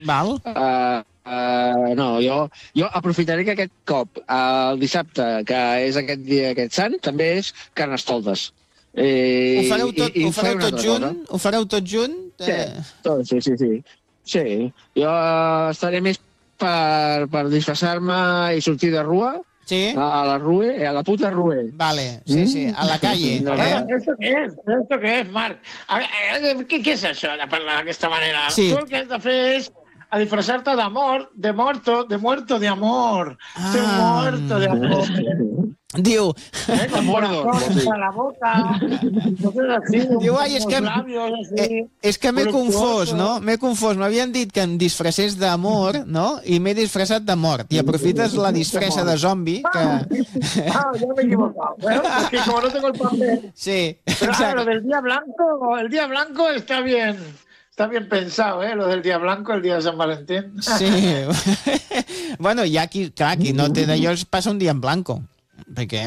Val. No, jo aprofitaré que aquest cop, el dissabte, que és aquest dia, aquest sant, també és Carnestoltes. Ho fareu tot junt? Ho fareu tot junt? Sí. Sí, jo estaré més per disfressar-me i sortir de rua. Sí? A la Rue, a la puta Rue. Vale, sí, a la calle. ¿Esto qué es, Marc? ¿Qué es això, de parlar d'aquesta manera? Sí. Tu el que has de fer és a disfrazar-te d'amor, de muerto de amor. De muerto de amor. Diu... Con corazones a la boca. Diu, ai, és que m'he confós, no? M'he confós. M'havien dit que em disfressés d'amor, no? I m'he disfressat de mort. I aprofites la disfressa de zombi que... ya me he equivocado. Porque como no tengo el papel... Sí, pero claro, del día blanco, el día blanco está bien... Está bien pensado, lo del día blanco, el día de San Valentín. Sí. Bueno, hi ha qui no té d'allò, es passa un dia en blanco. Perquè...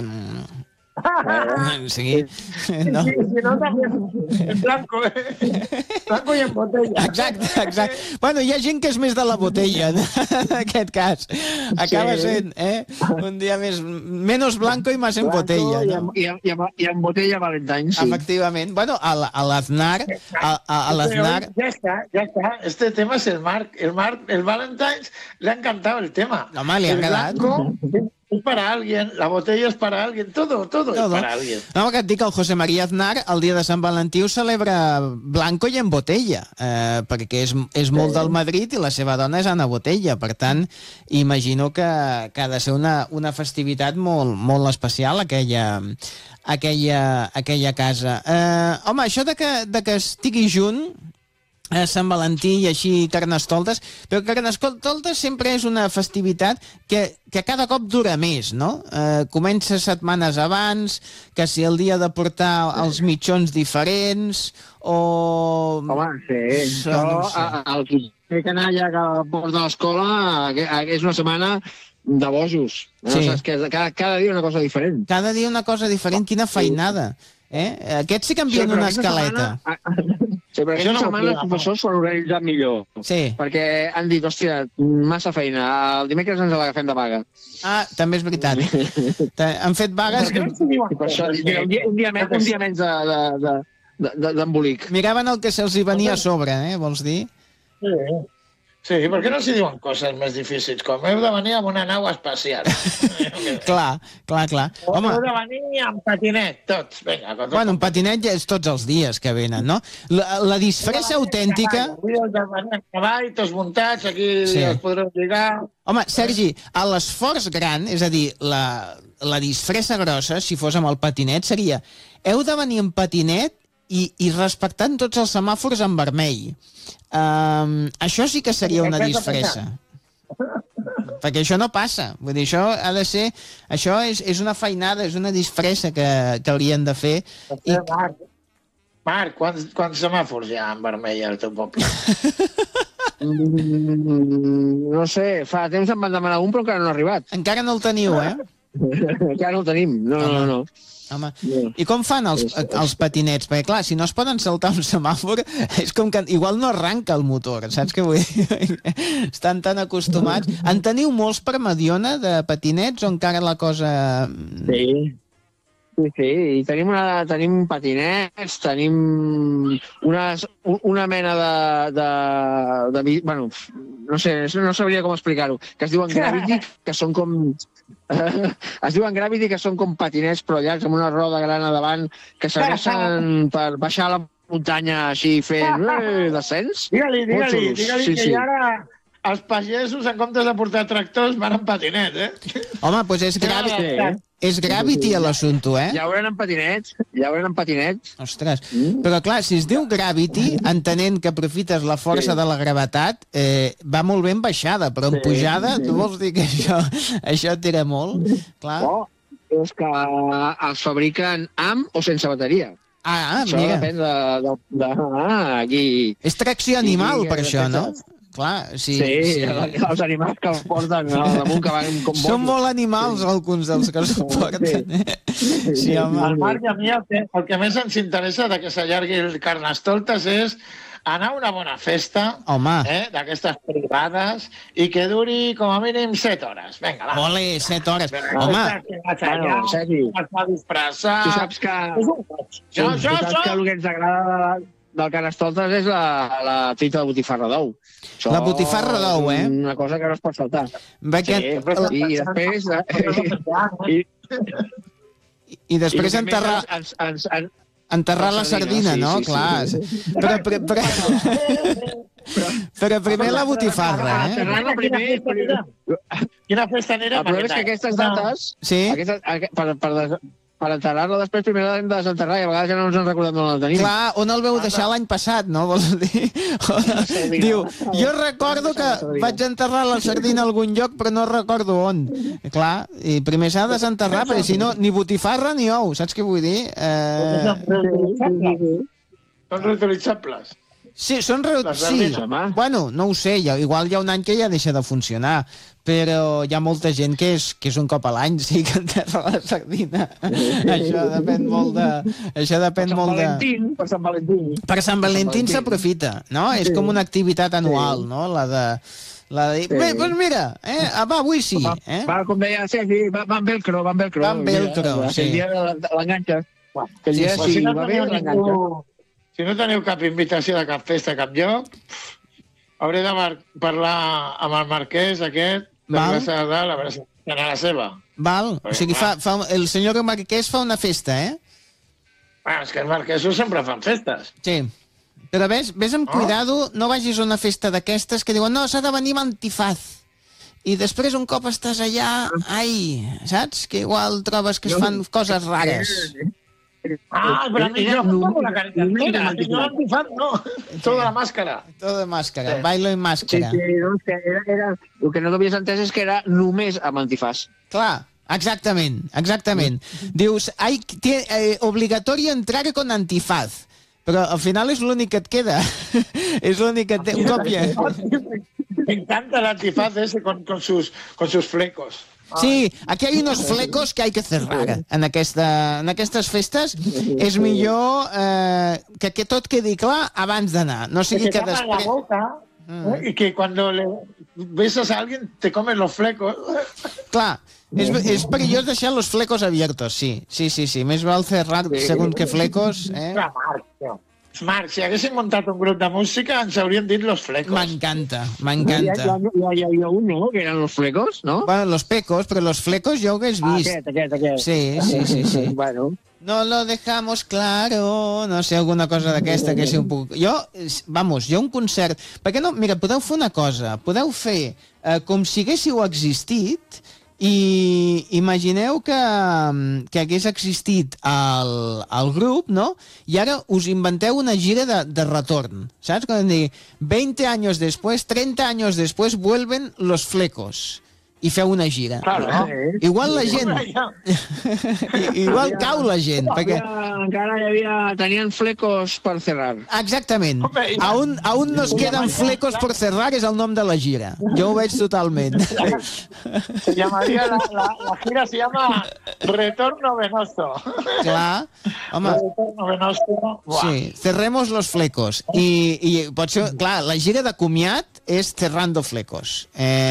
Sí, no. Sí, no, también en blanco, blanco y en botella. Exacte. Bueno, hi ha gent que és més de la botella, en aquest cas. Acaba sent, un dia menos blanco i más en botella. No? I en botella Valentine, sí. Efectivament. Bueno, a l'Aznar... Ya está. Este tema es el Marc. El Valentine's le ha encantado el tema. Home, li ha agradat. El blanco... es para alguien, la botella es para alguien, todo es para alguien. No, que et dic que el José María Aznar el dia de Sant Valentí ho celebra blanco i en botella, perquè és molt del Madrid i la seva dona és Ana Botella, per tant, imagino que ha de ser una festivitat molt especial aquella casa. Home, això de que estigui junt a Sant Valentí i així Carnestoltes, però Carnestoltes sempre és una festivitat que cada cop dura més, no? Comença setmanes abans, que si el dia de portar els mitjons diferents, o... Home, sí, el qui té canalla que porta a l'escola és una setmana de bojos. Sí. Saps que cada dia una cosa diferent. Cada dia una cosa diferent, quina feinada. Aquests sí que envien una escaleta. Sí, però aquesta setmana els professors s'ho han organitzat millor. Sí. Perquè han dit, hòstia, massa feina. El dimecres ens l'agafem de vaga. Ah, també és veritat. Han fet vagues... Per això, un dia menys d'embolic. Miraven el que se'ls hi venia a sobre, vols dir? Sí, per què no s'hi diuen coses més difícils? Com heu de venir amb una nau espacial. Clar. Home, heu de venir amb patinet, tots. Vinga, bueno, un patinet ja és tots els dies que venen, no? La disfressa autèntica... Avui heu de venir amb cavall, tots muntats, aquí els podreu lligar... Home, Sergi, a l'esforç gran, és a dir, la disfressa grossa, si fos amb el patinet, seria heu de venir amb patinet i respectant tots els semàfors en vermell. Això sí que seria una disfressa. Perquè això no passa. Vull dir, això ha de ser... Això és una feinada, és una disfressa que haurien de fer. Marc, quants semàfors hi ha en vermell al teu poble? No sé, fa temps em van demanar un, però encara no ha arribat. Encara no el teniu, Encara no el tenim, no. Home. I com fan els patinets? Perquè, clar, si no es poden saltar un semàfor, és com que igual no arranca el motor, saps què vull dir? Estan tan acostumats. En teniu molts per Mediona de patinets o encara la cosa... Sí, i tenim patinets, tenim una mena de bueno, no sé, no sabria com explicar-ho, que es diuen Gravity, que són com... es diuen Gravity, que són com patinets però llargs amb una roda gran a davant que serveixen per baixar la muntanya així fent descens. Digue-li que ara els pagesos, en comptes de portar tractors, van en patinet, Home, doncs és Gravity l'assumpte, Ja hauran en patinets. Ostres, però clar, si es diu Gravity, entenent que aprofites la força de la gravetat, va molt ben baixada, però en pujada, tu vols dir que això tira molt? Clar. És que els fabriquen amb o sense bateria. Això mira. Depèn aquí. És tracció animal, per això, no? Clar, sí. Els animals que els porten damunt que van com bojos. Són molt animals alguns dels que els porten. Sí, el Marc i a mi el que més ens interessa de que s'allargui el Carnestoltes és anar a una bona festa, Home. d'aquestes privades, i que duri com a mínim 7 hores. Vinga, va. Ole, 7 hores. Home, Bueno, Sergi, vas disfressar... tu saps que... Jo, tu saps que el que ens agrada del Carnestoltes és la truita de botifarra d'ou. Això La botifarra d'ou, és una cosa que no es pot saltar. Perquè... I després... I després enterrar... Enterrar la sardina, no? Clar. Però primer la botifarra, eh? Enterrar-la primer... Quina festa anirem? El problema és que aquestes dates... Sí? Per enterrar-la després, primer l'hem de desenterrar i a vegades ja no ens en recordem d'on la tenim. Clar, on el veu deixar l'any passat, no? Vols dir? Diu, jo recordo que vaig enterrar la sardina a algun lloc, però no recordo on. Clar, i primer s'ha de desenterrar, perquè si no, ni botifarra ni ou, saps què vull dir? Són reutilitzables. Sí, són... Les Sí, sardines, bueno, no ho sé, igual hi ha un any que ja deixa de funcionar, però hi ha molta gent que és un cop a l'any, sí, que enterra la sardina. Això depèn molt de... Això depèn molt de... Per Sant Valentín. Per Sant Valentín s'aprofita, no? És com una activitat anual, no? La de... Bé, doncs mira, va, avui sí. Va, com deia Sergi, va en velcro, Va en velcro, sí. El dia de l'enganxa. Que el dia si va bé, l'enganxa. Si no teniu cap invitació de cap festa a cap lloc, hauré de parlar amb el marquès aquest, de Vilassar de Dalt, a veure si tenen la seva. Val, o sigui, el senyor marquès fa una festa, eh? Bueno, és que els marquesos sempre fan festes. Sí. Però ves amb cuidado, no vagis a una festa d'aquestes que diuen no, s'ha de venir amb antifaz. I després un cop estàs allà, ai, saps? Que igual trobes que es fan coses rares. Però jo no pongo la carita entera. Yo antifaz no. Toda la máscara. Todo de máscara, bailo en máscara. Sí, no, era, el que no t'havies entès és que era només amb antifaz. Clar, exactament. Dius, obligatorio entrar con antifaz. Però al final és l'únic que et queda. És l'únic que et té un copia. Me encanta el antifaz ese con sus flecos. Sí, aquí hay unos flecos que hay que cerrar. En aquestes festes és millor que tot quedi clar abans d'anar. No sigui que després... la boca y que cuando le besas a alguien te comes los flecos. Clar, és perillós deixar los flecos abiertos, sí. Més val cerrar segons que flecos... Marc, si haguéssim muntat un grup de música ens haurien dit los flecos. M'encanta. Hi ha un, no?, que eren los flecos, no? Bueno, los pecos, però los flecos jo ho hagués vist. Aquest. Sí. Bueno. No lo dejamos claro, no sé, alguna cosa d'aquesta que si un puc... Jo, un concert... Perquè no, mira, podeu fer una cosa, podeu fer com si haguéssiu existit i imagineu que hagués existit el grup, no? I ara us inventeu una gira de retorn, saps? Quan dir 20 años después, 30 años después, vuelven los flecos. I feu una gira. Claro, no? Igual la gent... Igual cau la gent, perquè... Encara tenien flecos per cerrar. Exactament. Aún nos quedan flecos por cerrar és el nom de la gira. Jo ho veig totalment. Se llamaría la gira se llama Retorno Venoso. Clar, home... Retorno Venoso. Sí, cerremos los flecos. I pot ser, clar, la gira de comiat és cerrando flecos.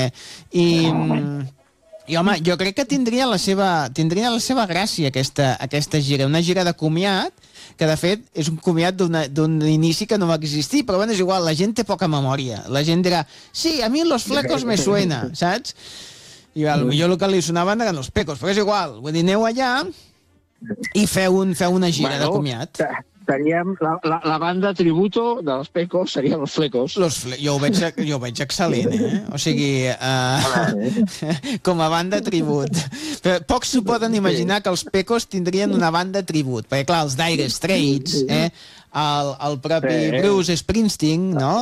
I home, jo crec que tindria la seva gràcia aquesta gira, una gira de comiat que de fet és un comiat d'un inici que no va existir, però bueno, és igual, la gent té poca memòria, la gent dirà sí, a mi los flecos me suena, saps? I potser el que li sonaven eren els pecos, però és igual, vull dir, aneu allà i feu una gira de comiat. Seríem la banda tributo dels pecos, serien els flecos. Jo ho veig excel·lent, eh? O sigui, com a banda tribut. Però pocs s'ho poden imaginar que els pecos tindrien una banda tribut, perquè clar, els Dire Straits, el propi Bruce Springsteen, no?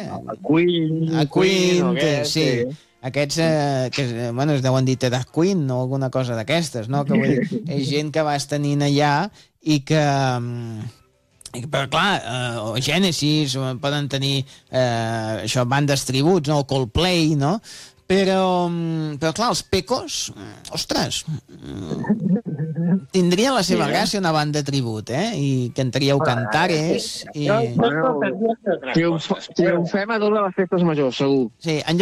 Queen, sí. Aquests, que bueno, es deuen dir Ted Queen o alguna cosa d'aquestes, no? Que vull dir, és gent que vas tenint allà i que... Però clar, Genesis poden tenir bandes tributs, no? O Coldplay, no? Però clar, els pecos, ostres, tindria la seva gràcia una banda de tribut, i cantaríeu cantares. I... Triomfem a totes les festes majors, segur. Sí, en